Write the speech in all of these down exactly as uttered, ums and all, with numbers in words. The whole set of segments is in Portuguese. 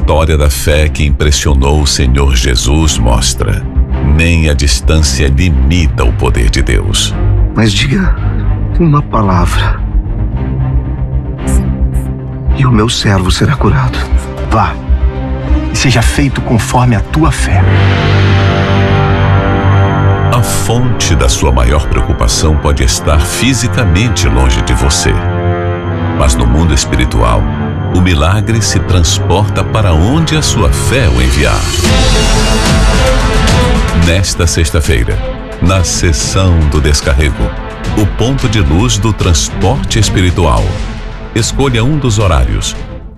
história da fé que impressionou o Senhor Jesus mostra: nem a distância limita o poder de Deus. Mas diga uma palavra e o meu servo será curado. Vá e seja feito conforme a tua fé. A fonte da sua maior preocupação pode estar fisicamente longe de você. Mas no mundo espiritual, o milagre se transporta para onde a sua fé o enviar. Nesta sexta-feira, na sessão do descarrego, o ponto de luz do transporte espiritual. Escolha um dos horários.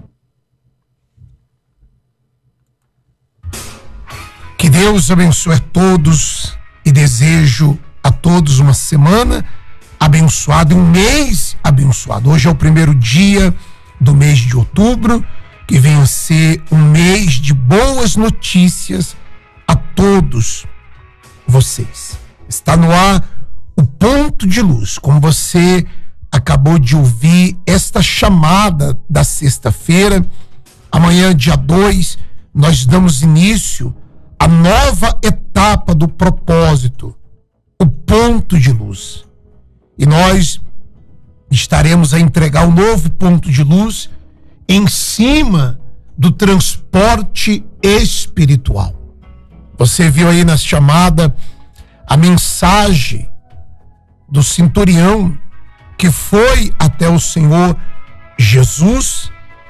Que Deus abençoe a todos e desejo a todos uma semana abençoada e um mês abençoado. Hoje é o primeiro dia do mês de outubro, que vem a ser um mês de boas notícias a todos vocês. Está no ar o ponto de luz, como você acabou de ouvir esta chamada da sexta-feira. Amanhã, dia dois, nós damos início à nova etapa do propósito, o ponto de luz. E nós estaremos a entregar o novo ponto de luz em cima do transporte espiritual. Você viu aí na chamada a mensagem do centurião que foi até o Senhor Jesus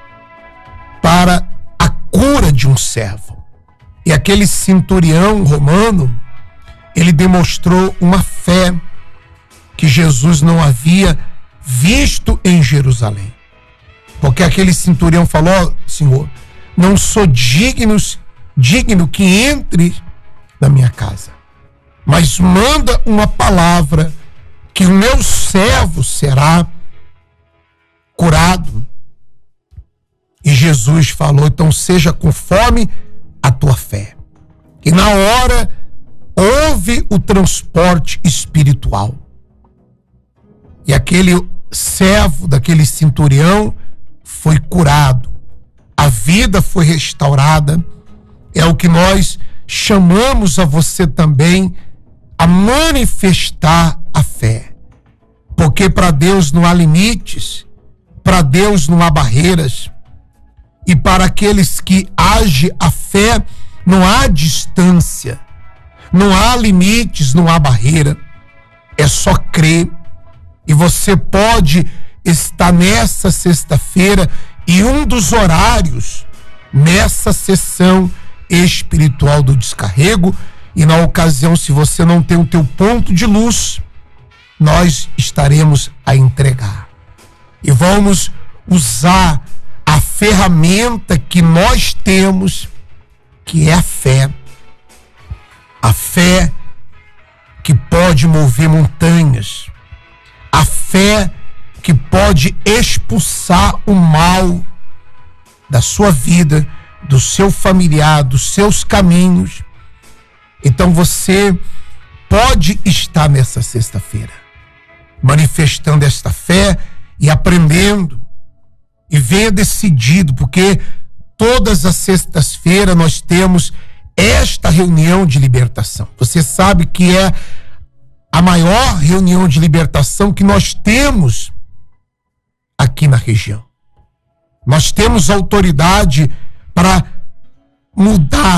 para a cura de um servo. E aquele centurião romano, ele demonstrou uma fé que Jesus não havia visto em Jerusalém. Porque aquele centurião falou: Senhor, não sou digno, digno que entre na minha casa, mas manda uma palavra que o meu servo será curado. E Jesus falou: então seja conforme a tua fé. E na hora houve o transporte espiritual. E aquele servo daquele centurião foi curado. A vida foi restaurada. É o que nós chamamos a você também a manifestar a fé. Porque para Deus não há limites, para Deus não há barreiras. E para aqueles que agem a fé, não há distância, não há limites, não há barreira. É só crer. E você pode estar nessa sexta-feira e um dos horários nessa sessão espiritual do descarrego. E na ocasião, se você não tem o teu ponto de luz, nós estaremos a entregar. E vamos usar a ferramenta que nós temos, que é a fé. A fé que pode mover montanhas. A fé que pode expulsar o mal da sua vida, do seu familiar, dos seus caminhos. Então você pode estar nessa sexta-feira manifestando esta fé e aprendendo. E venha decidido, porque todas as sextas-feiras nós temos esta reunião de libertação. Você sabe que é a maior reunião de libertação que nós temos aqui na região. Nós temos autoridade para mudar